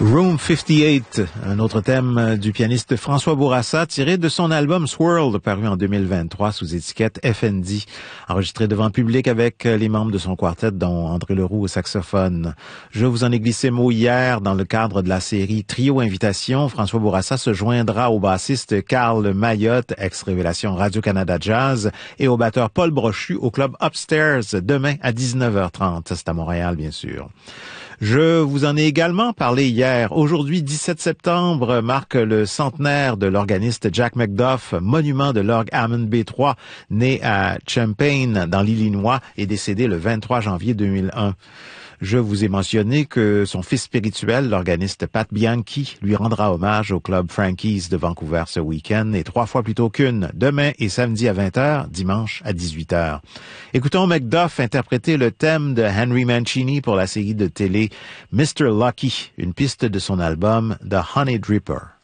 Room 58, un autre thème du pianiste François Bourassa, tiré de son album Swirl, paru en 2023 sous étiquette FND, enregistré devant le public avec les membres de son quartet, dont André Leroux au saxophone. Je vous en ai glissé mot hier dans le cadre de la série Trio Invitation. François Bourassa se joindra au bassiste Carl Mayotte, ex-révélation Radio-Canada Jazz, et au batteur Paul Brochu au club Upstairs demain à 19h30. C'est à Montréal, bien sûr. Je vous en ai également parlé hier. Aujourd'hui, 17 septembre, marque le centenaire de l'organiste Jack McDuff, monument de l'orgue Hammond B3, né à Champaign, dans l'Illinois, et décédé le 23 janvier 2001. Je vous ai mentionné que son fils spirituel, l'organiste Pat Bianchi, lui rendra hommage au club Frankie's de Vancouver ce week-end, et 3 fois plutôt qu'une, demain et samedi à 20h, dimanche à 18h. Écoutons McDuff interpréter le thème de Henry Mancini pour la série de télé Mr. Lucky, une piste de son album The Honey Dripper.